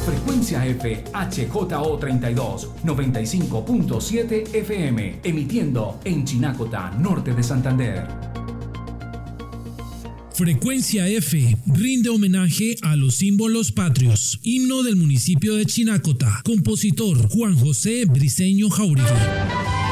Frecuencia F HJO32 95.7 FM, emitiendo en Chinacota, norte de Santander. Frecuencia F rinde homenaje a los símbolos patrios. Himno del municipio de Chinacota. Compositor Juan José Briceño Jáuregui.